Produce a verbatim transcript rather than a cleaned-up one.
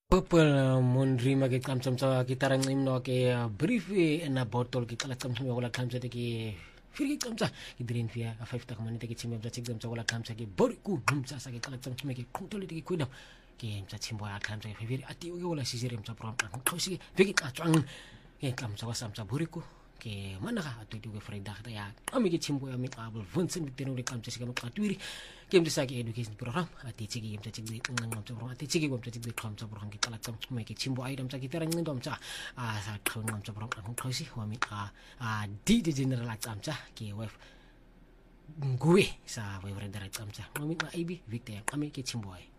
Purple mondri magi kamsam sa kitarang imno ke brief na botol ki kala kamsam wala kamsa te ki firgi kamsa ki drin fia a five tak manite ki chimbe sa chigdam sa wala kamsa ki boriku humsa sa ki kala kamsam ki kuntoli ki kuidam ki sa chimbo a kamsa ki firi ati wala sisirim sa prom kan kausi figi kachang ki kamsa wasam sa boriku ke mana ka atu itu ke frida kata ya kami ke chimbo ya mi abul vonsen biteno le kamsa si kamu katwiri kem sa ki education program ati chigi kem sa chigi ngam sa program ati chigi kem sa chigi kam sa program kita lakam me ke chimbo ai dam sa kita rang dam sa a sa khon ngam sa program kan kausi wa mi a a di de general lakam sa ke wef gue sa we frida lakam sa wa mi ma ibi victor kami ke chimbo ai